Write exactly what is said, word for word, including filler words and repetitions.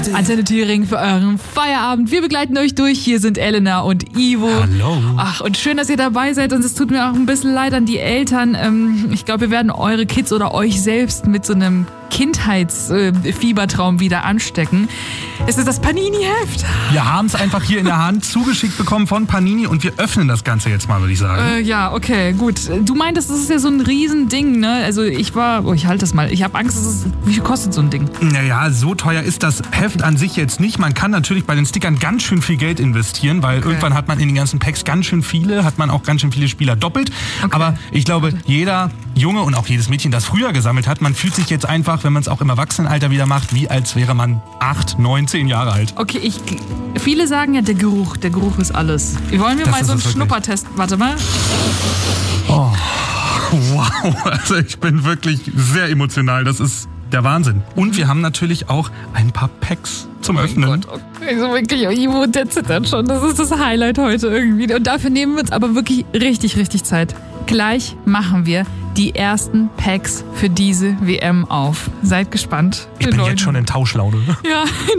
Antenne Thüringen für euren Feierabend. Wir begleiten euch durch. Hier sind Elena und Ivo. Hallo. Ach, und schön, dass ihr dabei seid. Und es tut mir auch ein bisschen leid an die Eltern. Ähm, ich glaube, wir werden eure Kids oder euch selbst mit so einem Kindheitsfiebertraum äh, wieder anstecken. Es ist das Panini-Heft. Wir haben es einfach hier in der Hand zugeschickt bekommen von Panini und wir öffnen das Ganze jetzt mal, würde ich sagen. Äh, ja, okay, gut. Du meintest, das ist ja so ein Riesending, ne? Also ich war, oh, ich halte das mal. Ich habe Angst, dass es, wie viel kostet so ein Ding? Naja, so teuer ist das Heft an sich jetzt nicht. Man kann natürlich bei den Stickern ganz schön viel Geld investieren, weil okay. irgendwann hat man in den ganzen Packs ganz schön viele, hat man auch ganz schön viele Spieler doppelt. Okay. Aber ich glaube, jeder Junge und auch jedes Mädchen, das früher gesammelt hat, man fühlt sich jetzt einfach, wenn man es auch im Erwachsenenalter wieder macht, wie als wäre man acht, neun, zehn Jahre alt. Okay, ich, viele sagen ja, der Geruch, der Geruch ist alles. Wollen wir das mal so einen Schnuppertest, warte mal. Oh, wow, also ich bin wirklich sehr emotional, das ist der Wahnsinn. Und wir haben natürlich auch ein paar Packs zum oh Öffnen. Gott, okay. Also wirklich, Ivo, der zittert schon, das ist das Highlight heute irgendwie. Und dafür nehmen wir uns aber wirklich richtig, richtig Zeit. Gleich machen wir die ersten Packs für diese W M auf. Seid gespannt. Ich bin jetzt schon in Tauschlaune. Ja,